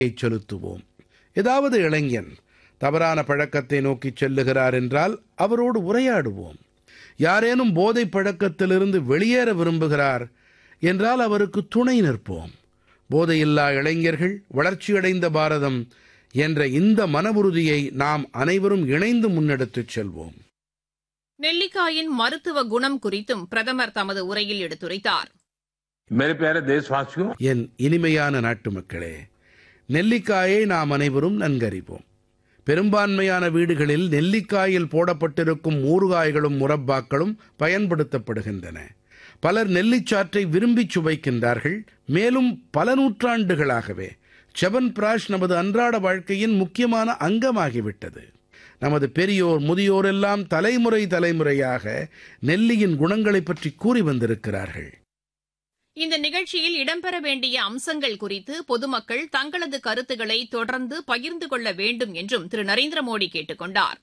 செலுத்துவோம். ஏதாவது இளைஞன் தவறான பழக்கத்தை நோக்கிச் செல்லுகிறார் என்றால் அவரோடு உரையாடுவோம். யாரேனும் போதைப் பழக்கத்திலிருந்து வெளியேற விரும்புகிறார் என்றால் அவருக்கு துணை நிற்போம். போதையில்லா இளைஞர்கள், வளர்ச்சியடைந்த பாரதம் என்ற இந்த மனவுறுதியை நாம் அனைவரும் இணைந்து முன்னெடுத்துச் செல்வோம். நெல்லிக்காயின் மருத்துவ குணம் குறித்தும் பிரதமர் தமது உரையில் எடுத்துரைத்தார். என் இனிமையான நாட்டு மக்களே, நெல்லிக்காயை நாம் அனைவரும் நன்கறிவோம். பெரும்பான்மையான வீடுகளில் நெல்லிக்காயில் போடப்பட்டிருக்கும் ஊறுகாய்களும் முரப்பாக்களும் பயன்படுத்தப்படுகின்றன. பலர் நெல்லிச்சாற்றை விரும்பி சுவைக்கின்றார்கள். மேலும் பல நூற்றாண்டுகளாகவே செவன்பிராஷ் நமது அன்றாட வாழ்க்கையின் முக்கியமான அங்கமாகிவிட்டது. நமது பெரியோர் முதியோர் எல்லாம் தலைமுறையாக நெல்லியின் குணங்களைப் பற்றி கூறி வந்திருக்கிறார்கள். இந்த நிகழ்ச்சியில் இடம்பெற வேண்டிய அம்சங்கள் குறித்து பொதுமக்கள் தங்களது கருத்துக்களை தொடர்ந்து பகிர்ந்து கொள்ள வேண்டும் என்றும் திரு நரேந்திர மோடி கேட்டுக் கொண்டார்.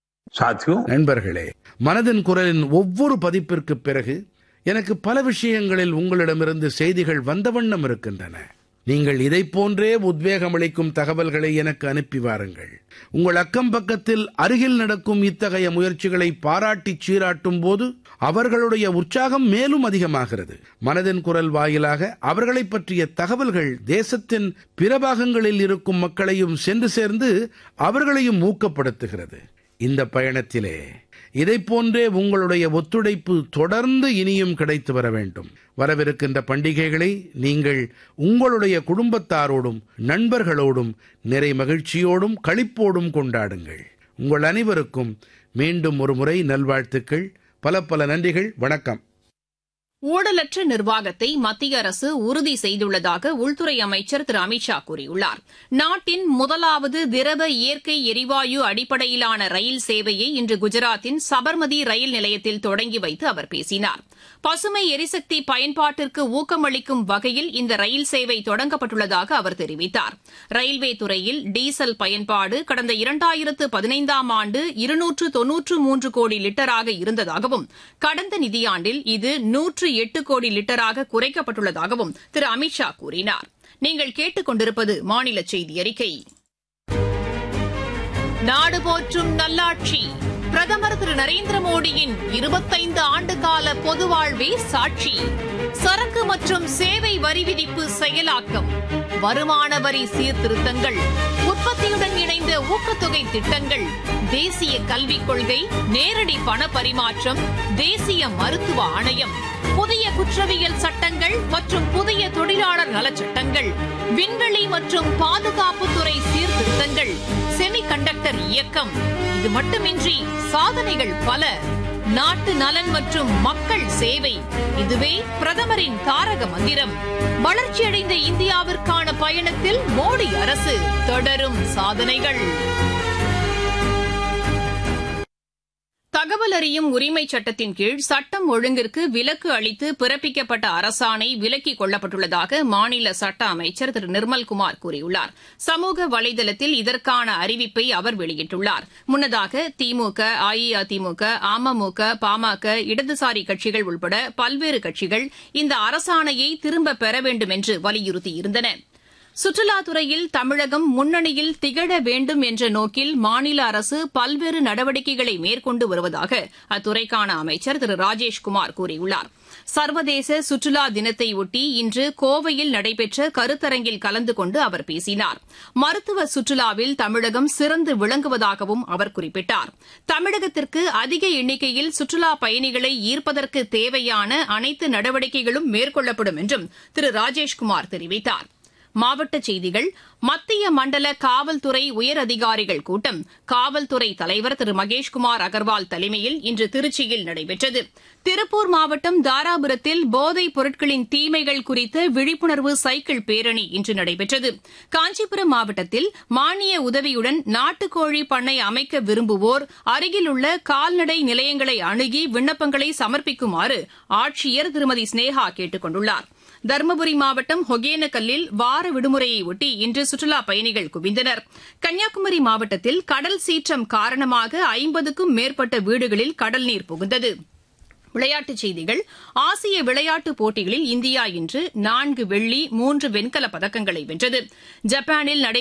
நண்பர்களே, மனதின் குரலின் ஒவ்வொரு பதிப்பிற்கு பிறகு எனக்கு பல விஷயங்களில் உங்களிடமிருந்து செய்திகள் வந்த வண்ணம் இருக்கின்றன. நீங்கள் இதைப் போன்றே உத்வேகமளிக்கும் தகவல்களை எனக்கு அனுப்பி வாருங்கள். உங்கள் அக்கம் பக்கத்தில் அருகில் நடக்கும் இத்தகைய முயற்சிகளை பாராட்டிச் சீராட்டும் போது அவர்களுடைய உற்சாகம் மேலும் அதிகமாகிறது. மனதின் குரல் வாயிலாக அவர்களைப் பற்றிய தகவல்கள் தேசத்தின் பிற பாகங்களில் இருக்கும் மக்களையும் சென்று சேர்ந்து அவர்களையும் ஊக்கப்படுத்துகிறது. இந்த பயணத்திலே இதைப் போன்றே உங்களுடைய ஒத்துழைப்பு தொடர்ந்து இனியும் கிடைத்து வர வேண்டும். வரவிருக்கின்ற பண்டிகைகளை நீங்கள் உங்களுடைய குடும்பத்தாரோடும் நண்பர்களோடும் நிறை மகிழ்ச்சியோடும் களிப்போடும் கொண்டாடுங்கள். உங்கள் அனைவருக்கும் மீண்டும் ஒரு முறை நல்வாழ்த்துக்கள். பல நன்றிகள். வணக்கம். ஊழலற்ற நிர்வாகத்தை மத்திய அரசு உறுதி செய்துள்ளதாக உள்துறை அமைச்சர் திரு அமித் ஷா கூறியுள்ளார். நாட்டின் முதலாவது திரவ இயற்கை எரிவாயு அடிப்படையிலான ரயில் சேவையை இன்று குஜராத்தின் சபர்மதி ரயில் நிலையத்தில் தொடங்கி வைத்து அவர் பேசினார். பசுமை எரிசக்தி பயன்பாட்டிற்கு ஊக்கமளிக்கும் வகையில் இந்த ரயில் சேவை தொடங்கப்பட்டுள்ளதாக அவர் தெரிவித்தார். ரயில்வே துறையில் டீசல் பயன்பாடு கடந்த 2015ஆம் ஆண்டு 293 கோடி லிட்டராக இருந்ததாகவும் கடந்த நிதியாண்டில் இது 108 கோடி லிட்டராக குறைக்கப்பட்டுள்ளதாகவும் திரு அமித் ஷா கூறினார். நீங்கள் கேட்டுக் கொண்டிருப்பது மாநில செய்தி அறிக்கை. நாடு போற்றும் நல்லாட்சி பிரதமர் திரு நரேந்திர மோடியின் 25 ஆண்டுகால பொது வாழ்வே சாட்சி. சரக்கு மற்றும் சேவை வரி விதிப்பு செயலாக்கம், வருமான வரி சீர்திருத்தங்கள், உற்பத்தியுடன் இணைந்த ஊக்கத்தொகை திட்டங்கள், தேசிய கல்விக் கொள்கை, நேரடி பண பரிமாற்றம், தேசிய மருத்துவ ஆணையம், புதிய குற்றவியல் சட்டங்கள் மற்றும் புதிய தொழிலாளர் நலச்சட்டங்கள், விண்வெளி மற்றும் பாதுகாப்புத்துறை சீர்திருத்தங்கள், செமிகண்டக்டர் இயக்கம். இது மட்டுமின்றி சாதனைகள் பல. நாட்டு நலன் மற்றும் மக்கள் சேவை, இதுவே பிரதமரின் தாரக மந்திரம். வளர்ச்சியடைந்த இந்தியாவிற்கான பயணத்தில் மோடி அரசு தொடரும் சாதனைகள். தகவல் அறியும் உரிமை சட்டத்தின் கீழ் சட்டம் ஒழுங்கிற்கு விலக்கு அளித்து பிறப்பிக்கப்பட்ட அரசாணை விலக்கிக் கொள்ளப்பட்டுள்ளதாக மாநில சட்ட அமைச்சர் திரு நிர்மல்குமார் கூறியுள்ளார். சமூக வலைதளத்தில் இதற்கான அறிவிப்பை அவர் வெளியிட்டுள்ளார். முன்னதாக திமுக, அஇஅதிமுக, அமமுக, பாமக, இடதுசாரி கட்சிகள் உட்பட பல்வேறு கட்சிகள் இந்த அரசாணையை திரும்பப் பெற வேண்டும் என்று வலியுறுத்தியிருந்தன. சுற்றுலாத்துறையில் தமிழகம் முன்னணியில் திகழ வேண்டும் என்ற நோக்கில் மாநில அரசு பல்வேறு நடவடிக்கைகளை மேற்கொண்டு வருவதாக அத்துறைக்கான அமைச்சர் திரு ராஜேஷ்குமார் கூறியுள்ளார். சர்வதேச சுற்றுலா தினத்தையொட்டி இன்று கோவையில் நடைபெற்ற கருத்தரங்கில் கலந்து கொண்டு அவர் பேசினார். மருத்துவ சுற்றுலாவில் தமிழகம் சிறந்து விளங்குவதாகவும் அவர் குறிப்பிட்டார். தமிழகத்திற்கு அதிக எண்ணிக்கையில் சுற்றுலா பயணிகளை ஈர்ப்பதற்கு தேவையான அனைத்து நடவடிக்கைகளும் மேற்கொள்ளப்படும் என்றும் திரு ராஜேஷ்குமார் தெரிவித்தார். மாவட்டச் செய்திகள். மத்திய மண்டல காவல்துறை உயர் அதிகாரிகள் கூட்டம் காவல்துறை தலைவர் திரு மகேஷ்குமார் அகர்வால் தலைமையில் இன்று திருச்சியில் நடைபெற்றது. திருப்பூர் மாவட்டம் தாராபுரத்தில் போதைப் பொருட்களின் தீமைகள் குறித்த விழிப்புணர்வு சைக்கிள் பேரணி இன்று நடைபெற்றது. காஞ்சிபுரம் மாவட்டத்தில் மானிய உதவியுடன் நாட்டுக்கோழி பண்ணை அமைக்க விரும்புவோர் அருகிலுள்ள கால்நடை நிலையங்களை அணுகி விண்ணப்பங்களை சமர்ப்பிக்குமாறு ஆட்சியர் திருமதி ஸ்னேகா கேட்டுக் கொண்டுள்ளார். தருமபுரி மாவட்டம் ஒகேனக்கல்லில் வார விடுமுறையொட்டி இன்று சுற்றுலாப் பயணிகள் குவிந்தனர். கன்னியாகுமரி மாவட்டத்தில் கடல் சீற்றம் காரணமாக 50க்கும் மேற்பட்ட வீடுகளில் கடல் நீர் புகுந்தது. விளையாட்டுச் செய்திகள். ஆசிய விளையாட்டுப் போட்டிகளில் இந்தியா இன்று 4 வெள்ளி 3 வெண்கலப் பதக்கங்களை வென்றது. ஜப்பானில்